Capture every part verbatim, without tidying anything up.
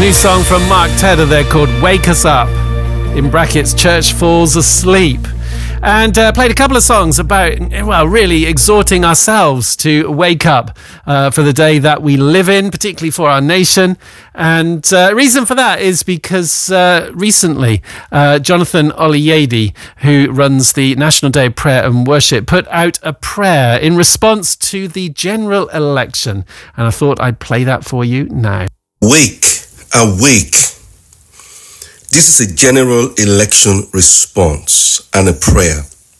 New song from Mark Tedder there called Wake Us Up. In brackets, Church Falls Asleep. And uh, played a couple of songs about, well, really exhorting ourselves to wake up uh, for the day that we live in, particularly for our nation. And uh, reason for that is because uh, recently uh, Jonathan Oluyede, who runs the National Day of Prayer and Worship, put out a prayer in response to the general election. And I thought I'd play that for you now. Wake, awake. This is a general election response and a prayer.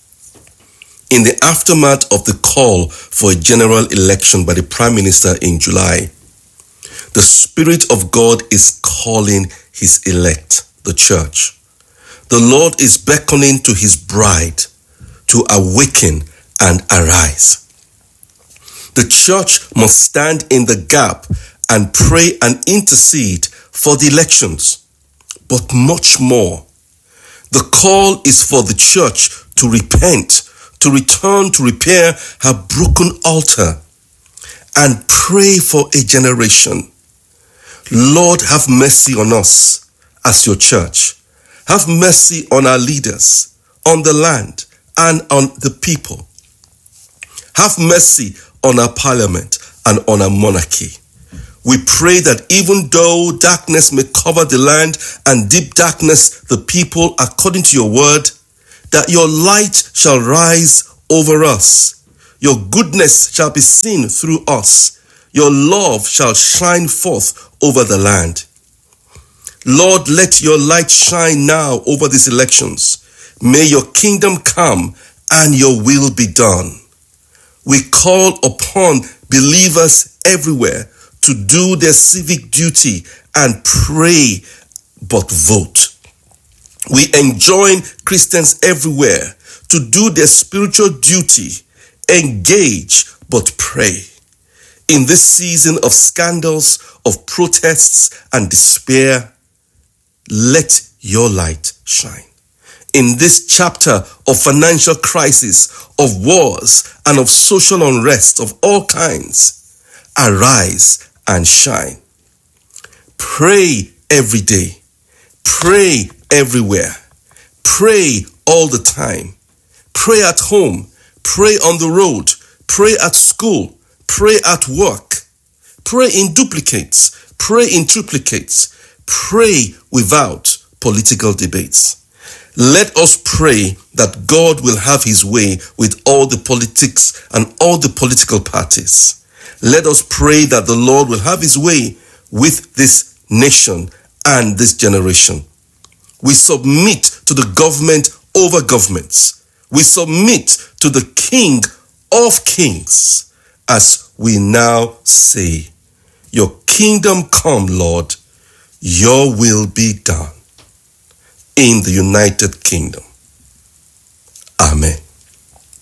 In the aftermath of the call for a general election by the Prime Minister in July, the Spirit of God is calling his elect, the church. The Lord is beckoning to his bride to awaken and arise. The church must stand in the gap and pray and intercede for the elections. But much more. The call is for the church to repent, to return to repair her broken altar, and pray for a generation. Lord, have mercy on us as your church. Have mercy on our leaders, on the land, and on the people. Have mercy on our parliament and on our monarchy. We pray that even though darkness may cover the land and deep darkness the people, according to your word, that your light shall rise over us. Your goodness shall be seen through us. Your love shall shine forth over the land. Lord, let your light shine now over these elections. May your kingdom come and your will be done. We call upon believers everywhere to do their civic duty and pray, but vote. We enjoin Christians everywhere to do their spiritual duty, engage, but pray. In this season of scandals, of protests and despair, let your light shine. In this chapter of financial crisis, of wars, and of social unrest of all kinds, arise and shine. Pray every day. Pray everywhere. Pray all the time. Pray at home. Pray on the road. Pray at school. Pray at work. Pray in duplicates. Pray in triplicates. Pray without political debates. Let us pray that God will have his way with all the politics and all the political parties. Let us pray that the Lord will have his way with this nation and this generation. We submit to the government over governments. We submit to the King of Kings as we now say, your kingdom come, Lord, your will be done in the United Kingdom. Amen.